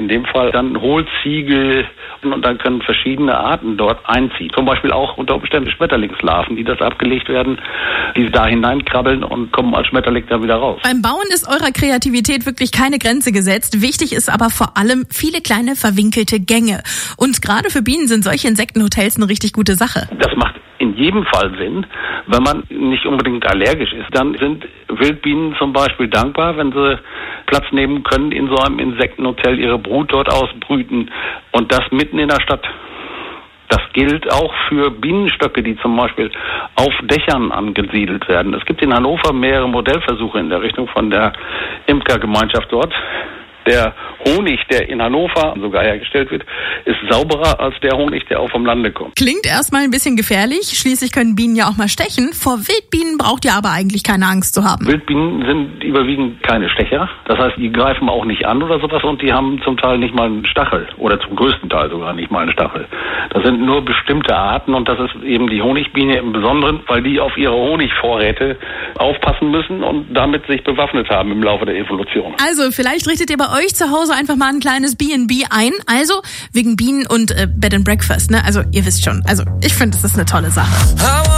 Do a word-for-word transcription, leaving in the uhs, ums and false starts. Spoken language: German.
dem Fall dann Hohlziegel und dann können verschiedene Arten dort einziehen. Zum Beispiel auch unter Umständen Schmetterlingslarven, die das abgelegt werden, die da hineinkrabbeln und kommen als Schmetterling dann wieder raus. Beim Bauen ist eurer Kreativität wirklich keine Grenze gesetzt. Wichtig ist aber vor allem viele kleine verwinkelte Gänge. Und gerade für Bienen sind solche Insektenhotels eine richtig gute Sache. Das macht in jedem Fall Sinn, wenn man nicht unbedingt allergisch ist. Dann sind Wildbienen zum Beispiel dankbar, wenn sie Platz nehmen können in so einem Insektenhotel, ihre Brut dort ausbrüten und das mitten in der Stadt. Das gilt auch für Bienenstöcke, die zum Beispiel auf Dächern angesiedelt werden. Es gibt in Hannover mehrere Modellversuche in der Richtung von der Imkergemeinschaft dort. Der Honig, der in Hannover sogar hergestellt wird, ist sauberer als der Honig, der auch vom Lande kommt. Klingt erstmal ein bisschen gefährlich. Schließlich können Bienen ja auch mal stechen. Vor Wildbienen braucht ihr aber eigentlich keine Angst zu haben. Wildbienen sind überwiegend keine Stecher. Das heißt, die greifen auch nicht an oder sowas und die haben zum Teil nicht mal einen Stachel oder zum größten Teil sogar nicht mal einen Stachel. Das sind nur bestimmte Arten und das ist eben die Honigbiene im Besonderen, weil die auf ihre Honigvorräte aufpassen müssen und damit sich bewaffnet haben im Laufe der Evolution. Also vielleicht richtet ihr bei euch zu Hause einfach mal ein kleines B and B ein. Also wegen Bienen und äh, Bed and Breakfast, ne? Also ihr wisst schon. Also ich finde, das ist eine tolle Sache.